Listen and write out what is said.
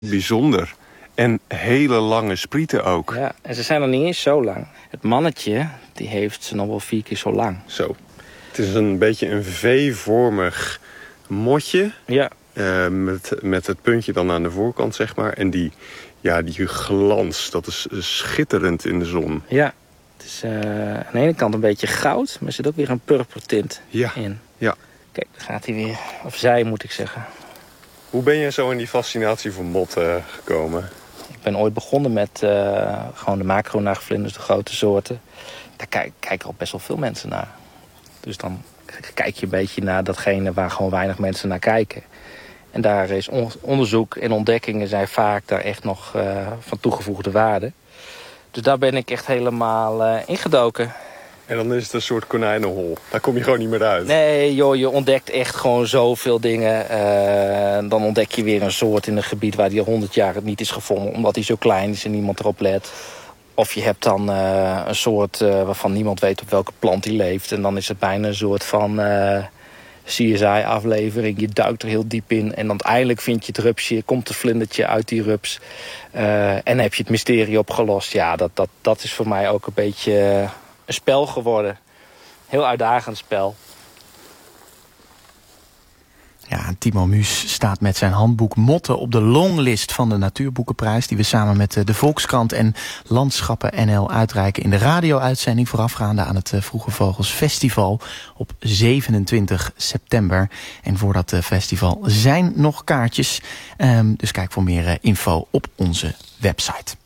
Bijzonder. En hele lange sprieten ook. Ja, en ze zijn nog niet eens zo lang. Het mannetje, die heeft ze nog wel 4 keer zo lang. Zo. Het is een beetje een V-vormig motje. Ja. Met het puntje dan aan de voorkant, zeg maar. En die glans, dat is schitterend in de zon. Ja. Het is aan de ene kant een beetje goud, maar er zit ook weer een purpertint in. Ja. Kijk, daar gaat hij weer. Of zij, moet ik zeggen. Hoe ben je zo in die fascinatie voor motten gekomen? Ik ben ooit begonnen met gewoon de macronaagvlinders, de grote soorten. Daar kijken al best wel veel mensen naar. Dus dan kijk je een beetje naar datgene waar gewoon weinig mensen naar kijken. En daar is onderzoek en ontdekkingen zijn vaak daar echt nog van toegevoegde waarde. Dus daar ben ik echt helemaal ingedoken. En dan is het een soort konijnenhol. Daar kom je gewoon niet meer uit. Nee, joh, je ontdekt echt gewoon zoveel dingen. Dan ontdek je weer een soort in een gebied waar die al 100 jaar niet is gevonden. Omdat die zo klein is en niemand erop let. Of je hebt dan een soort waarvan niemand weet op welke plant die leeft. En dan is het bijna een soort van CSI-aflevering. Je duikt er heel diep in. En uiteindelijk vind je het rupsje, komt het vlindertje uit die rups. En heb je het mysterie opgelost. Ja, dat is voor mij ook een beetje een spel geworden. Heel uitdagend spel. Ja, Timo Muus staat met zijn handboek Motten op de longlist van de Natuurboekenprijs, die we samen met de Volkskrant en Landschappen NL uitreiken in de radio-uitzending voorafgaande aan het Vroege Vogels Festival op 27 september. En voor dat festival zijn nog kaartjes. Dus kijk voor meer info op onze website.